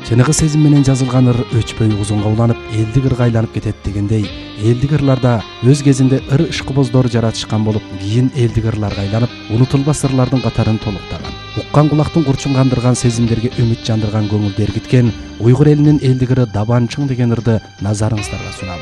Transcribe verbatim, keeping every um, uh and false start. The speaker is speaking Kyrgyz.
Чыныгы сезим менен жазылган ыр өчпөй узунга уланып, элдик ырга айланып кетет дегендей, элдик ырларда өз кезинде ыр ишкыбоздору жаратышкан болуп, кийин элдик ырларга айланып, унутулбас ырлардын катарын толуктаган. Уккан кулактын курчун кандырган, сезимдерге үмүт жандырган, көңүлдү эргиткен уйгур элинин элдик ыры Дабанчың деген ырды назарыңыздарга сунабыз.